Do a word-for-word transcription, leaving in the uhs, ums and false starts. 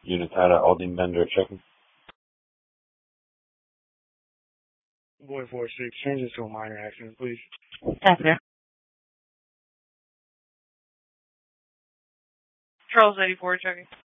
Unitada Aldine Bender checking. Boy four six, change this to a minor accident, please. After. Charles eighty-four checking.